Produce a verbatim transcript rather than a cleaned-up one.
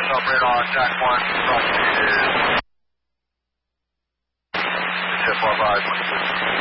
operator on Jack one, proximity is two four five one six.